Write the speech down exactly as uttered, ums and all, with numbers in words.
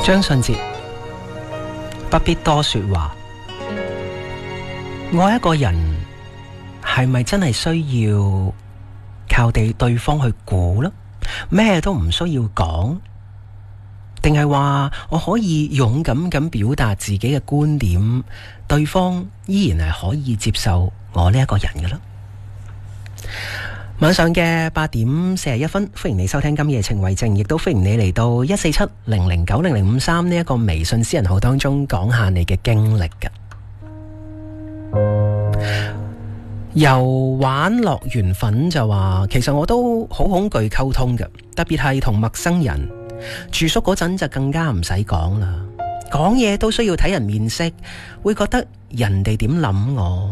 張信哲，不必多說話。愛一個人係咪真係需要靠地對方去估呢？咩都唔需要講，定係話我可以勇敢咁表達自己嘅觀點，對方依然係可以接受我呢一個人嘅呢？晚上嘅八點四十一分，歡迎你收聽今夜情為證，亦都歡迎你嚟到一四七零零九零零五三呢一個微信私人號當中講下你嘅經歷嘅。由玩樂緣分就話，其實我都好恐懼溝通嘅，特別係同陌生人。住宿嗰陣就更加唔使講啦，講嘢都需要睇人面色，會覺得人哋點諗我。